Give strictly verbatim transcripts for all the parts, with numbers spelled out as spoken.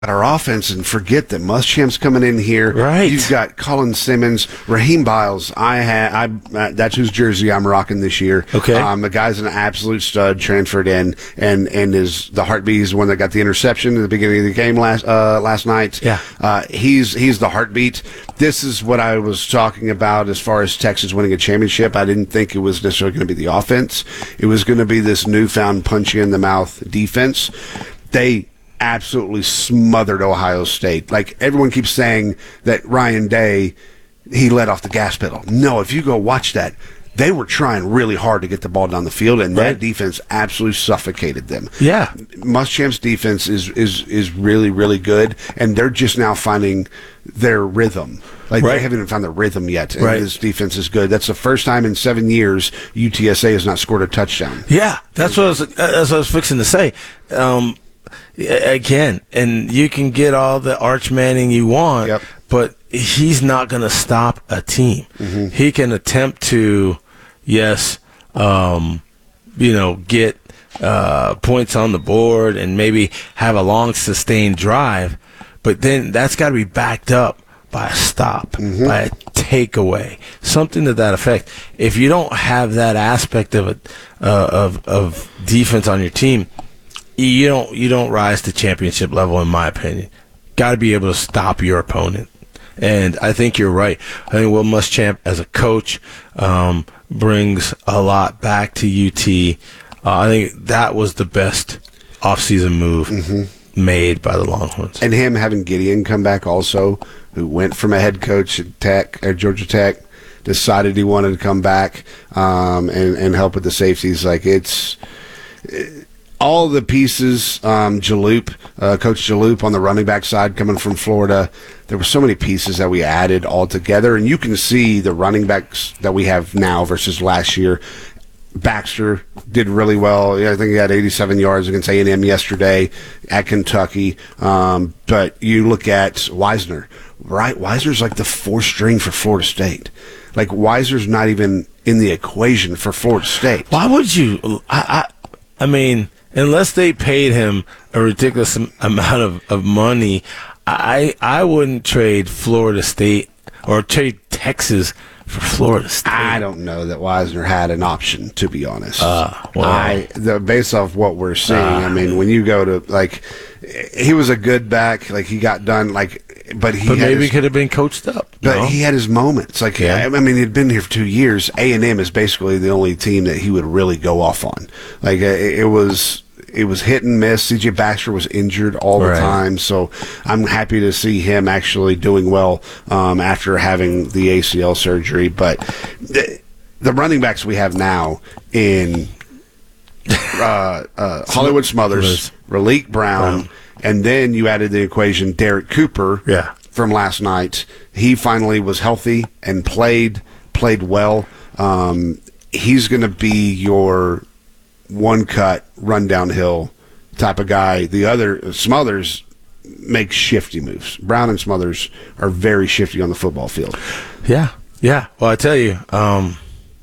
our offense and forget that Muschamp's coming in here. Right. You've got Colin Simmons, Raheem Biles. I had I uh, that's whose jersey I'm rocking this year. Okay. Um, the guy's an absolute stud, transferred in, and and is the heartbeat. He's the one that got the interception at the beginning of the game last uh, last night. Yeah. Uh, he's he's the heartbeat. This is what I was talking about as far as Texas winning a championship. I didn't think it was necessarily going to be the offense. It was going to be this newfound punch you in the mouth defense. They absolutely smothered Ohio State. Like, everyone keeps saying that Ryan Day, he let off the gas pedal. No, if you go watch that, they were trying really hard to get the ball down the field, and right. that defense absolutely suffocated them. Yeah. Muschamp's defense is, is, is really, really good, and they're just now finding their rhythm. Like, right. they haven't even found their rhythm yet, and right. this defense is good. That's the first time in seven years U T S A has not scored a touchdown. Yeah, that's what I was, that's what I was fixing to say. Um, Again, and you can get all the Arch Manning you want, yep. but he's not going to stop a team. Mm-hmm. He can attempt to, yes, um, you know, get uh, points on the board and maybe have a long, sustained drive, but then that's got to be backed up by a stop, mm-hmm. by a takeaway, something to that effect. If you don't have that aspect of it, uh, of of defense on your team, You don't you don't rise to championship level, in my opinion. Got to be able to stop your opponent, and I think you're right. I think Will Muschamp, as a coach, um, brings a lot back to U T. Uh, I think that was the best offseason move mm-hmm. made by the Longhorns. And him having Gideon come back also, who went from a head coach at Tech or Georgia Tech, decided he wanted to come back um, and and help with the safeties. Like, it's. It, all the pieces, um, Jaloop, uh, Coach Jaloop on the running back side coming from Florida, there were so many pieces that we added all together, and you can see the running backs that we have now versus last year. Baxter did really well. I think he had eighty-seven yards against A and M yesterday at Kentucky. Um, but you look at Wisner, right? Wisner's like the fourth string for Florida State. Like, Wisner's not even in the equation for Florida State. Why would you? I, I, I mean... Unless they paid him a ridiculous amount of, of money, I I wouldn't trade Florida State or trade Texas for Florida State. I don't know that Wisner had an option, to be honest. Uh, well, I the, based off what we're seeing, uh, I mean, when you go to, like, he was a good back, like, he got done, like, but he but had maybe his, could have been coached up. But no? he had his moments. Like, yeah. I, I mean, he'd been here for two years. A and M is basically the only team that he would really go off on. Like, it, it was it was hit and miss. C J Baxter was injured all the right. time, so I'm happy to see him actually doing well um, after having the A C L surgery. But the, the running backs we have now in uh, uh, Hollywood Smothers, Raleek Brown, Brown, and then you added the equation Derek Cooper yeah. from last night. He finally was healthy and played played well. Um, he's going to be your one cut, run downhill type of guy. The other, Smothers, makes shifty moves. Brown and Smothers are very shifty on the football field. Yeah, yeah. Well, I tell you, um,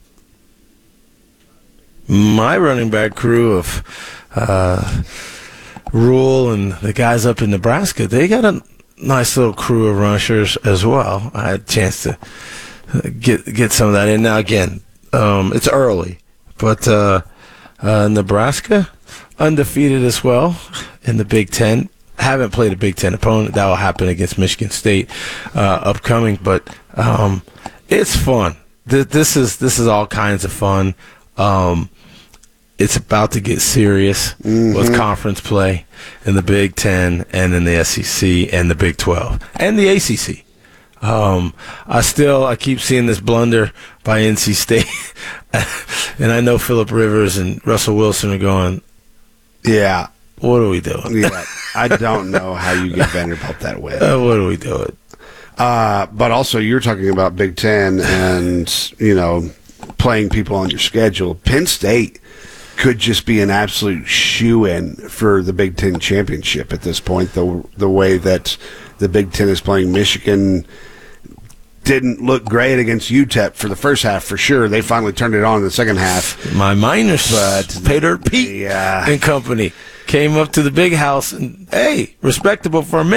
my running back crew of uh, Rule and the guys up in Nebraska, they got a nice little crew of rushers as well. I had a chance to get get some of that in. Now, again, um, it's early, but uh, uh, Nebraska undefeated as well in the Big Ten. Haven't played a Big Ten opponent. That will happen against Michigan State uh, upcoming, but um, it's fun. Th- this is this is all kinds of fun. Um, it's about to get serious mm-hmm. with conference play in the Big Ten and in the S E C and the Big twelve and the A C C. Um, I still, I keep seeing this blunder by N C State, and I know Phillip Rivers and Russell Wilson are going, yeah, what are we doing? Yeah, I don't know how you get Vanderbilt that way. Uh, what are we doing? Uh, but also, you're talking about Big Ten and, you know, playing people on your schedule. Penn State could just be an absolute shoe-in for the Big Ten championship at this point, the, the way that the Big Ten is playing. Michigan didn't look great against U T E P for the first half, for sure. They finally turned it on in the second half. My Miners, but Pay Dirt Pete yeah. and company. came up to the big house and, hey, respectable for a minute.